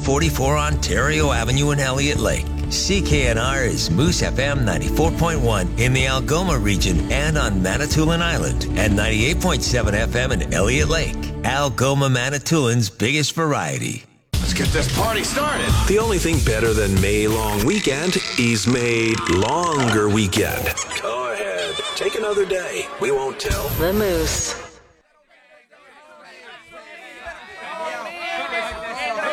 44 Ontario Avenue in Elliott Lake. CKNR is Moose FM 94.1 in the Algoma region and on Manitoulin Island, and 98.7 FM in Elliott Lake. Algoma Manitoulин's biggest variety. Let's get this party started. The only thing better than May long weekend is May longer weekend. Go ahead. Take another day. We won't tell. The Moose.